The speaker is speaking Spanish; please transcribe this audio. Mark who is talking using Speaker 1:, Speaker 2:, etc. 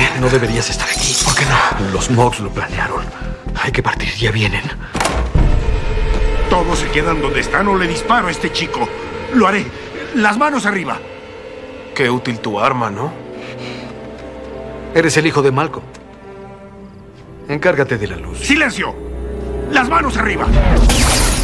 Speaker 1: irse.
Speaker 2: No deberías estar aquí.
Speaker 1: ¿Por qué no?
Speaker 2: Los Mogs lo planearon. Hay que partir, ya vienen.
Speaker 3: Todos se quedan donde están o le disparo a este chico. Lo haré. Las manos arriba.
Speaker 1: Qué útil tu arma, ¿no?
Speaker 2: Eres el hijo de Malcolm. Encárgate de la luz.
Speaker 3: ¡Silencio! ¡Las manos arriba!